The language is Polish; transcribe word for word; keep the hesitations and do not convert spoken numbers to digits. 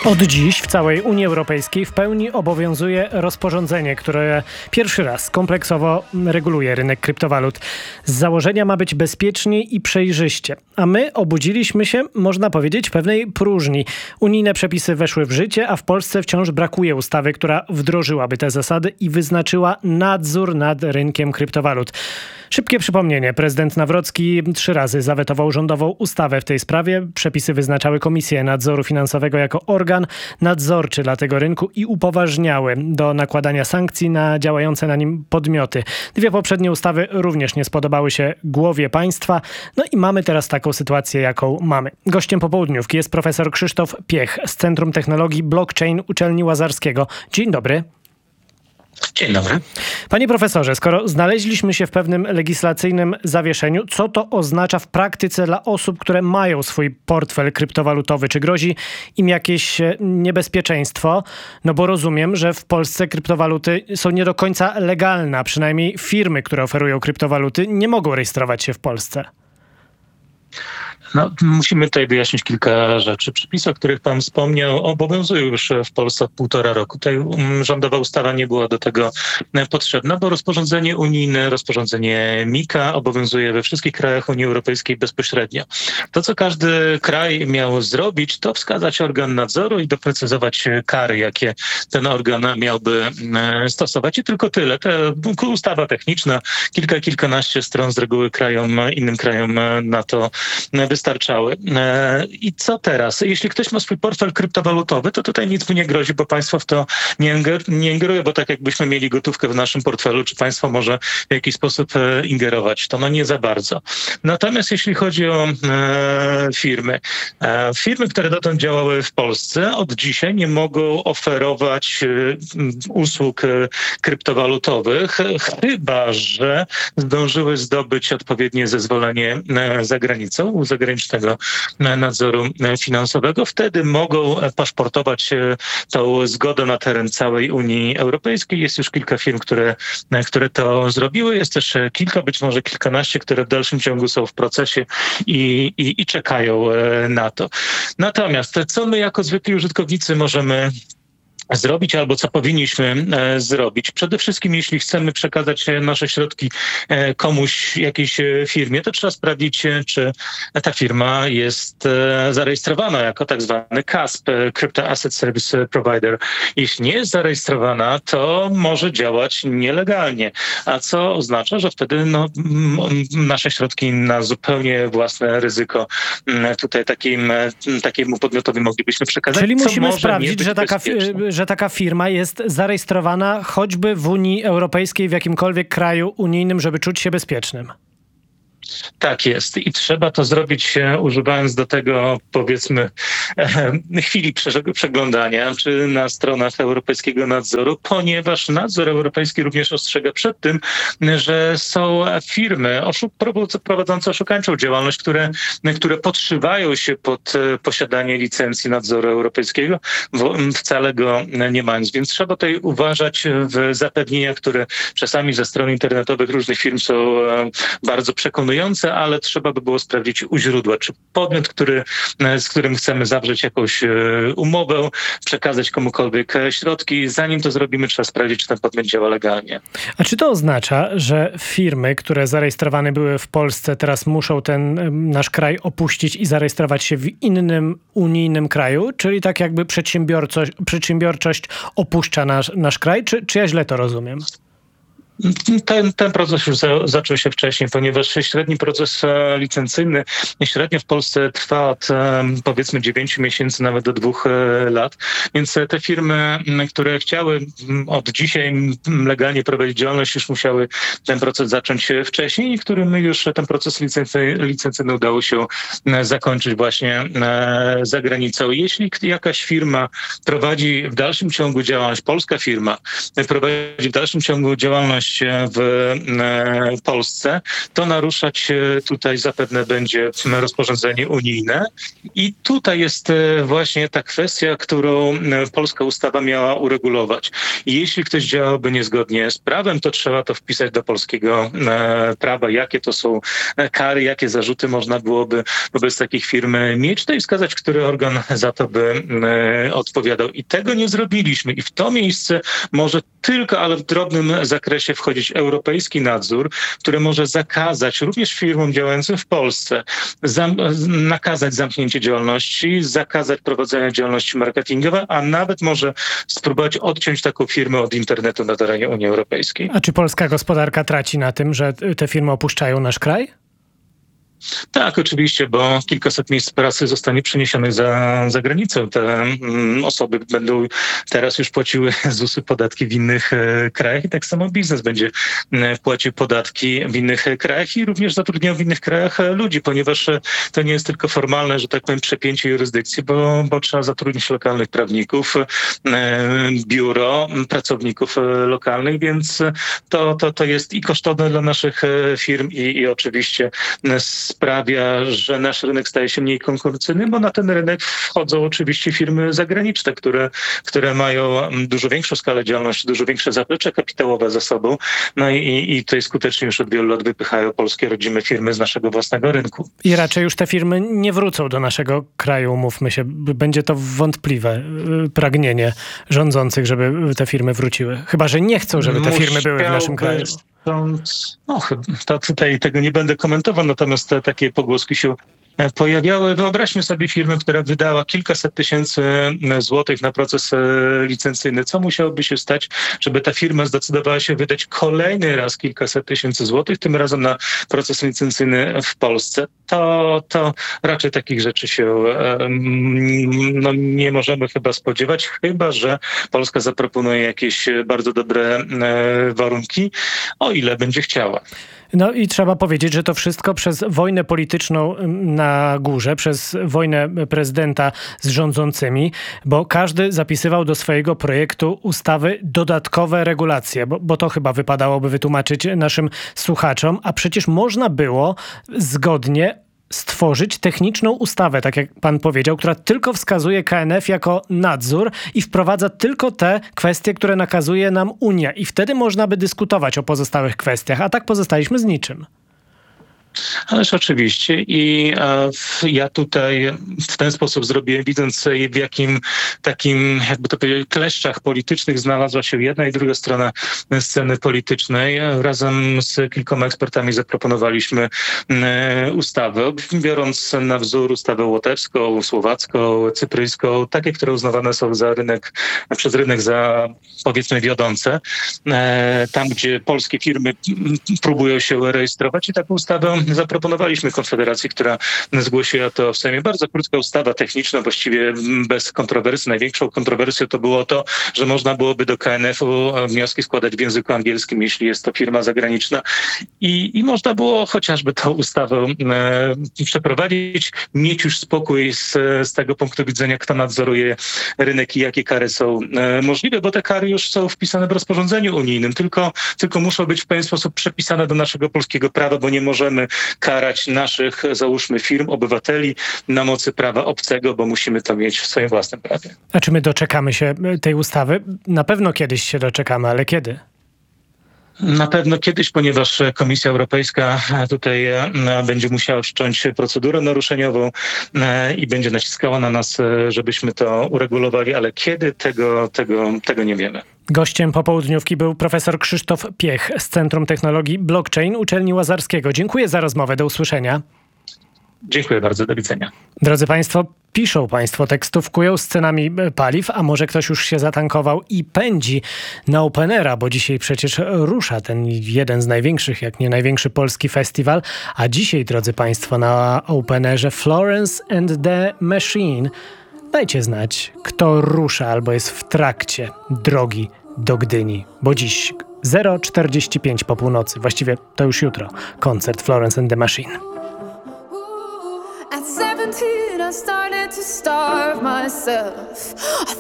Od dziś w całej Unii Europejskiej w pełni obowiązuje rozporządzenie, które pierwszy raz kompleksowo reguluje rynek kryptowalut. Z założenia ma być bezpieczniej i przejrzyście. A my obudziliśmy się, można powiedzieć, w pewnej próżni. Unijne przepisy weszły w życie, a w Polsce wciąż brakuje ustawy, która wdrożyłaby te zasady i wyznaczyła nadzór nad rynkiem kryptowalut. Szybkie przypomnienie. Prezydent Nawrocki trzy razy zawetował rządową ustawę w tej sprawie. Przepisy wyznaczały Komisję Nadzoru Finansowego jako organ nadzorczy dla tego rynku i upoważniały do nakładania sankcji na działające na nim podmioty. Dwie poprzednie ustawy również nie spodobały się głowie państwa. No i mamy teraz taką sytuację, jaką mamy. Gościem popołudniówki jest profesor Krzysztof Piech z Centrum Technologii Blockchain Uczelni Łazarskiego. Dzień dobry. Dzień dobry. Panie profesorze, skoro znaleźliśmy się w pewnym legislacyjnym zawieszeniu, co to oznacza w praktyce dla osób, które mają swój portfel kryptowalutowy? Czy grozi im jakieś niebezpieczeństwo? No bo rozumiem, że w Polsce kryptowaluty są nie do końca legalne, a przynajmniej firmy, które oferują kryptowaluty, nie mogą rejestrować się w Polsce. No, musimy tutaj wyjaśnić kilka rzeczy. Przepisy, o których pan wspomniał, obowiązują już w Polsce od półtora roku. Tutaj rządowa ustawa nie była do tego potrzebna, bo rozporządzenie unijne, rozporządzenie mika obowiązuje we wszystkich krajach Unii Europejskiej bezpośrednio. To, co każdy kraj miał zrobić, to wskazać organ nadzoru i doprecyzować kary, jakie ten organ miałby stosować. I tylko tyle. To ustawa techniczna, kilka, kilkanaście stron z reguły krajom, innym krajom na to wystarczały. I co teraz? Jeśli ktoś ma swój portfel kryptowalutowy, to tutaj nic mu nie grozi, bo państwo w to nie, inger- nie ingeruje, bo tak jakbyśmy mieli gotówkę w naszym portfelu, czy państwo może w jakiś sposób ingerować? To no nie za bardzo. Natomiast jeśli chodzi o e, firmy, e, firmy, które dotąd działały w Polsce, od dzisiaj nie mogą oferować e, usług e, kryptowalutowych, chyba że zdążyły zdobyć odpowiednie zezwolenie e, za granicą, zagranicznego nadzoru finansowego. Wtedy mogą paszportować tą zgodę na teren całej Unii Europejskiej. Jest już kilka firm, które, które to zrobiły. Jest też kilka, być może kilkanaście, które w dalszym ciągu są w procesie i, i, i czekają na to. Natomiast co my jako zwykli użytkownicy możemy zrobić albo co powinniśmy e, zrobić. Przede wszystkim, jeśli chcemy przekazać nasze środki e, komuś, jakiejś firmie, to trzeba sprawdzić, czy ta firma jest e, zarejestrowana jako tak zwany C A S P, Crypto Asset Service Provider. Jeśli nie jest zarejestrowana, to może działać nielegalnie, a co oznacza, że wtedy no, m, nasze środki na zupełnie własne ryzyko m, tutaj takim, takiemu podmiotowi moglibyśmy przekazać. Czyli musimy może sprawdzić, że taka, że taka firma jest zarejestrowana choćby w Unii Europejskiej, w jakimkolwiek kraju unijnym, żeby czuć się bezpiecznym. Tak jest i trzeba to zrobić używając do tego, powiedzmy, e, chwili przeglądania, czy na stronach Europejskiego Nadzoru, ponieważ nadzór europejski również ostrzega przed tym, że są firmy oszuk- prowadzące oszukańczą działalność, które, które podszywają się pod posiadanie licencji nadzoru europejskiego, wcale go nie mając. Więc trzeba tutaj uważać w zapewnieniach, które czasami ze stron internetowych różnych firm są bardzo przekonujące, ale trzeba by było sprawdzić u źródła, czy podmiot, który, z którym chcemy zawrzeć jakąś umowę, przekazać komukolwiek środki. Zanim to zrobimy, trzeba sprawdzić, czy ten podmiot działa legalnie. A czy to oznacza, że firmy, które zarejestrowane były w Polsce, teraz muszą ten nasz kraj opuścić i zarejestrować się w innym unijnym kraju? Czyli tak jakby przedsiębiorczość, przedsiębiorczość opuszcza nasz, nasz kraj? Czy, czy ja źle to rozumiem? Ten, ten proces już za, zaczął się wcześniej, ponieważ średni proces e, licencyjny średnio w Polsce trwa od e, powiedzmy dziewięciu miesięcy, nawet do dwóch e, lat. Więc te firmy, które chciały od dzisiaj legalnie prowadzić działalność, już musiały ten proces zacząć wcześniej i którym już ten proces licency, licencyjny udało się zakończyć właśnie e, za granicą. Jeśli jakaś firma prowadzi w dalszym ciągu działalność, polska firma prowadzi w dalszym ciągu działalność działalność w Polsce, to naruszać tutaj zapewne będzie rozporządzenie unijne. I tutaj jest właśnie ta kwestia, którą polska ustawa miała uregulować. Jeśli ktoś działałby niezgodnie z prawem, to trzeba to wpisać do polskiego prawa, jakie to są kary, jakie zarzuty można byłoby wobec takich firm mieć, no i wskazać, który organ za to by odpowiadał. I tego nie zrobiliśmy. I w to miejsce może tylko, ale w drobnym zakresie wchodzić europejski nadzór, który może zakazać również firmom działającym w Polsce, zam- nakazać zamknięcie działalności, zakazać prowadzenia działalności marketingowej, a nawet może spróbować odciąć taką firmę od internetu na terenie Unii Europejskiej. A czy polska gospodarka traci na tym, że te firmy opuszczają nasz kraj? Tak, oczywiście, bo kilkaset miejsc pracy zostanie przeniesionych za, za granicę. Te mm, osoby będą teraz już płaciły z usług podatki w innych e, krajach i tak samo biznes będzie e, płacił podatki w innych e, krajach i również zatrudniał w innych krajach e, ludzi, ponieważ e, to nie jest tylko formalne, że tak powiem, przepięcie jurysdykcji, bo, bo trzeba zatrudnić lokalnych prawników, e, biuro, pracowników e, lokalnych, więc to, to, to jest i kosztowne dla naszych e, firm i, i oczywiście e, sprawia, że nasz rynek staje się mniej konkurencyjny, bo na ten rynek wchodzą oczywiście firmy zagraniczne, które, które mają dużo większą skalę działalności, dużo większe zaplecze kapitałowe za sobą. No i, i tutaj skutecznie już od wielu lat wypychają polskie rodzime firmy z naszego własnego rynku. I raczej już te firmy nie wrócą do naszego kraju, umówmy się. Będzie to wątpliwe pragnienie rządzących, żeby te firmy wróciły. Chyba że nie chcą, żeby te firmy były w naszym kraju. No, to tutaj tego nie będę komentował, natomiast te takie pogłoski się pojawiały. Wyobraźmy sobie firmę, która wydała kilkaset tysięcy złotych na proces licencyjny. Co musiałoby się stać, żeby ta firma zdecydowała się wydać kolejny raz kilkaset tysięcy złotych, tym razem na proces licencyjny w Polsce? To, to raczej takich rzeczy się no, nie możemy chyba spodziewać, chyba że Polska zaproponuje jakieś bardzo dobre warunki, o ile będzie chciała. No i trzeba powiedzieć, że to wszystko przez wojnę polityczną na górze, przez wojnę prezydenta z rządzącymi, bo każdy zapisywał do swojego projektu ustawy dodatkowe regulacje, bo, bo to chyba wypadałoby wytłumaczyć naszym słuchaczom, a przecież można było zgodnie stworzyć techniczną ustawę, tak jak pan powiedział, która tylko wskazuje K N F jako nadzór i wprowadza tylko te kwestie, które nakazuje nam Unia. I wtedy można by dyskutować o pozostałych kwestiach, a tak pozostaliśmy z niczym. Ależ oczywiście i e, ja tutaj w ten sposób zrobiłem, widząc w jakim takim, jakby to powiedzieć, kleszczach politycznych znalazła się jedna i druga strona sceny politycznej. Razem z kilkoma ekspertami zaproponowaliśmy e, ustawę, biorąc na wzór ustawę łotewską, słowacką, cypryjską, takie, które uznawane są za rynek, przez rynek za, powiedzmy, wiodące. E, tam, gdzie polskie firmy próbują się rejestrować i taką ustawę zaproponowaliśmy Konfederacji, która zgłosiła to w Sejmie. Bardzo krótka ustawa techniczna, właściwie bez kontrowersji. Największą kontrowersją to było to, że można byłoby do K N F-u wnioski składać w języku angielskim, jeśli jest to firma zagraniczna. I, i można było chociażby tą ustawę e, przeprowadzić, mieć już spokój z, z tego punktu widzenia, kto nadzoruje rynek i jakie kary są e, możliwe, bo te kary już są wpisane w rozporządzeniu unijnym, tylko, tylko muszą być w pewien sposób przepisane do naszego polskiego prawa, bo nie możemy karać naszych, załóżmy, firm, obywateli na mocy prawa obcego, bo musimy to mieć w swoim własnym prawie. A czy my doczekamy się tej ustawy? Na pewno kiedyś się doczekamy, ale kiedy? Na pewno kiedyś, ponieważ Komisja Europejska tutaj będzie musiała wszcząć procedurę naruszeniową i będzie naciskała na nas, żebyśmy to uregulowali, ale kiedy, tego, tego, tego nie wiemy. Gościem popołudniówki był profesor Krzysztof Piech z Centrum Technologii Blockchain Uczelni Łazarskiego. Dziękuję za rozmowę. Do usłyszenia. Dziękuję bardzo. Do widzenia. Drodzy Państwo, piszą Państwo, tekstówkują z cenami paliw, a może ktoś już się zatankował i pędzi na Openera, bo dzisiaj przecież rusza ten jeden z największych, jak nie największy polski festiwal. A dzisiaj, drodzy Państwo, na Openerze Florence and the Machine. Dajcie znać, kto rusza albo jest w trakcie drogi do Gdyni, bo dziś zero czterdzieści pięć po północy, właściwie to już jutro, koncert Florence and the Machine. At seventeen I started to starve myself.